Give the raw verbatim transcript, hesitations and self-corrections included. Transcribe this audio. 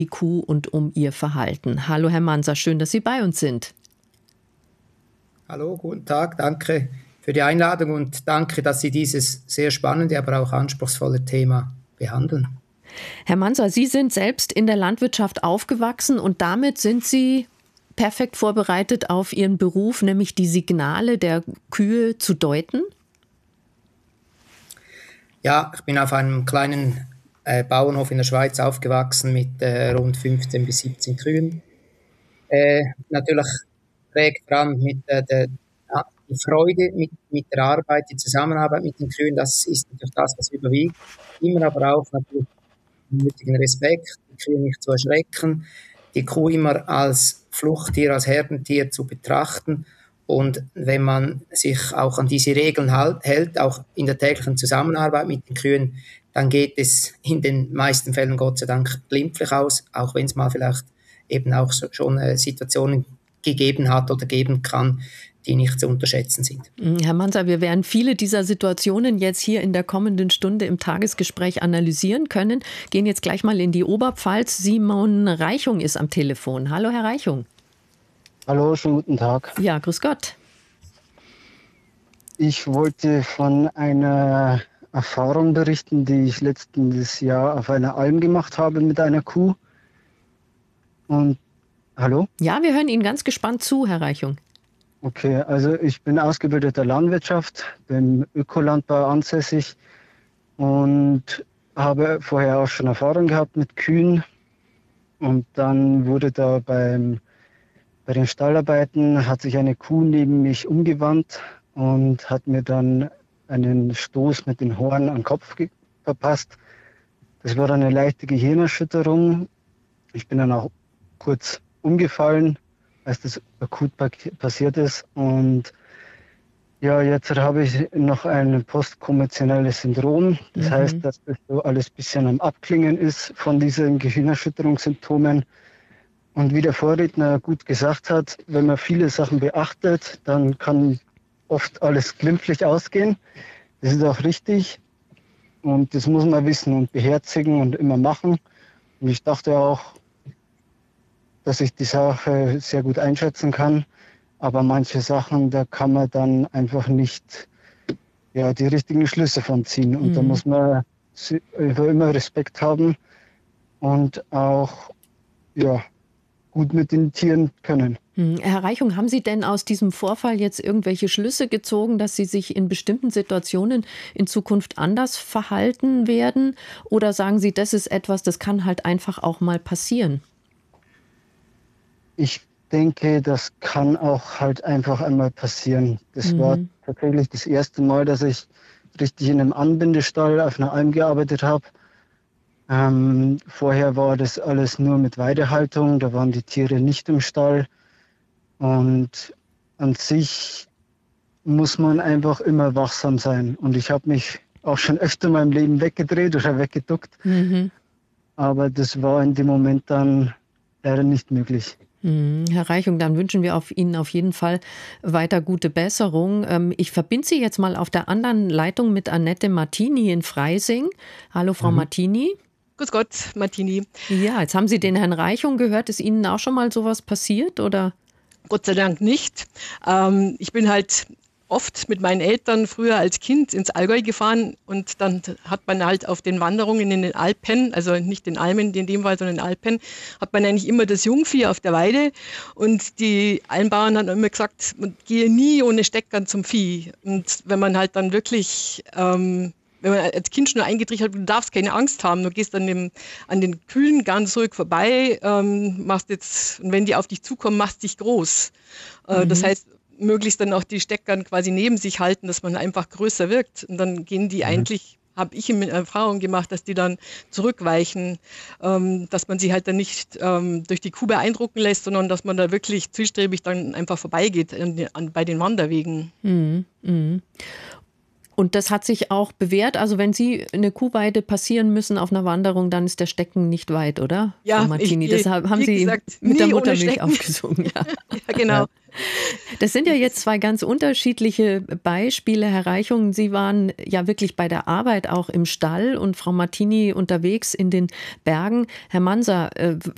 die Kuh und um ihr Verhalten. Hallo Herr Manser, schön, dass Sie bei uns sind. Hallo, guten Tag, danke für die Einladung und danke, dass Sie dieses sehr spannende, aber auch anspruchsvolle Thema behandeln. Herr Manser, Sie sind selbst in der Landwirtschaft aufgewachsen und damit sind Sie perfekt vorbereitet auf Ihren Beruf, nämlich die Signale der Kühe zu deuten? Ja, ich bin auf einem kleinen äh, Bauernhof in der Schweiz aufgewachsen mit äh, rund fünfzehn bis siebzehn Kühen. Äh, natürlich prägt vor allem mit äh, der ja, die Freude mit, mit der Arbeit, die Zusammenarbeit mit den Kühen, das ist natürlich das, was überwiegt. Immer aber auch natürlich den nötigen Respekt, die Kühe nicht zu erschrecken, die Kuh immer als Fluchttier, als Herdentier zu betrachten. Und wenn man sich auch an diese Regeln halt, hält, auch in der täglichen Zusammenarbeit mit den Kühen, dann geht es in den meisten Fällen Gott sei Dank glimpflich aus, auch wenn es mal vielleicht eben auch so, schon äh, Situationen gegeben hat oder geben kann, die nicht zu unterschätzen sind. Herr Manser, wir werden viele dieser Situationen jetzt hier in der kommenden Stunde im Tagesgespräch analysieren können. Gehen jetzt gleich mal in die Oberpfalz. Simon Reichung ist am Telefon. Hallo, Herr Reichung. Hallo, schönen guten Tag. Ja, grüß Gott. Ich wollte von einer Erfahrung berichten, die ich letztes Jahr auf einer Alm gemacht habe mit einer Kuh. Und, hallo? Ja, wir hören Ihnen ganz gespannt zu, Herr Reichung. Okay, also ich bin ausgebildeter Landwirtschaft, bin Ökolandbau ansässig und habe vorher auch schon Erfahrung gehabt mit Kühen. Und dann wurde da beim, bei den Stallarbeiten hat sich eine Kuh neben mich umgewandt und hat mir dann einen Stoß mit den Horn am Kopf ge- verpasst. Das war dann eine leichte Gehirnerschütterung. Ich bin dann auch kurz umgefallen, als das akut passiert ist. Und ja, jetzt habe ich noch ein postkommerzielles Syndrom. Das mhm. heißt, dass das so alles ein bisschen am Abklingen ist von diesen Gehirnerschütterungssymptomen. Und wie der Vorredner gut gesagt hat, wenn man viele Sachen beachtet, dann kann oft alles glimpflich ausgehen. Das ist auch richtig. Und das muss man wissen und beherzigen und immer machen. Und ich dachte auch, dass ich die Sache sehr gut einschätzen kann. Aber manche Sachen, da kann man dann einfach nicht ja, die richtigen Schlüsse von ziehen. Und mhm. da muss man immer Respekt haben und auch ja, gut mit den Tieren können. Herr Reichung, haben Sie denn aus diesem Vorfall jetzt irgendwelche Schlüsse gezogen, dass Sie sich in bestimmten Situationen in Zukunft anders verhalten werden? Oder sagen Sie, das ist etwas, das kann halt einfach auch mal passieren? Ich denke, das kann auch halt einfach einmal passieren. Das mhm. war tatsächlich das erste Mal, dass ich richtig in einem Anbindestall auf einer Alm gearbeitet habe. Ähm, vorher war das alles nur mit Weidehaltung, da waren die Tiere nicht im Stall. Und an sich muss man einfach immer wachsam sein. Und ich habe mich auch schon öfter in meinem Leben weggedreht oder weggeduckt. Mhm. Aber das war in dem Moment dann leider nicht möglich. Herr Reichung, dann wünschen wir auf Ihnen auf jeden Fall weiter gute Besserung. Ich verbinde Sie jetzt mal auf der anderen Leitung mit Annette Martini in Freising. Hallo, Frau mhm. Martini. Grüß Gott, Martini. Ja, jetzt haben Sie den Herrn Reichung gehört. Ist Ihnen auch schon mal sowas passiert, oder? Gott sei Dank nicht. Ähm, ich bin halt oft mit meinen Eltern früher als Kind ins Allgäu gefahren und dann hat man halt auf den Wanderungen in den Alpen, also nicht den Almen in dem Fall, sondern in den Alpen, hat man eigentlich immer das Jungvieh auf der Weide und die Almbauern haben immer gesagt, man gehe nie ohne Steckern zum Vieh. Und wenn man halt dann wirklich... Ähm, wenn man als Kind schon eingetrichtert hat, du darfst keine Angst haben, du gehst an, dem, an den Kühen ganz ruhig vorbei, ähm, machst jetzt, und wenn die auf dich zukommen, machst dich groß. Äh, mhm. Das heißt, möglichst dann auch die Steckern quasi neben sich halten, dass man einfach größer wirkt. Und dann gehen die mhm. eigentlich, habe ich in Erfahrung gemacht, dass die dann zurückweichen, ähm, dass man sie halt dann nicht ähm, durch die Kuh beeindrucken lässt, sondern dass man da wirklich zielstrebig dann einfach vorbeigeht an, an, bei den Wanderwegen. Mhm. Mhm. Und das hat sich auch bewährt. Also wenn Sie eine Kuhweide passieren müssen auf einer Wanderung, dann ist der Stecken nicht weit, oder? Ja, Frau Martini, ich, deshalb haben Sie gesagt, mit der Muttermilch aufgesogen. Ja. Ja, genau. Das sind ja jetzt zwei ganz unterschiedliche Beispiele, Herr Reichung. Sie waren ja wirklich bei der Arbeit auch im Stall und Frau Martini unterwegs in den Bergen. Herr Manser,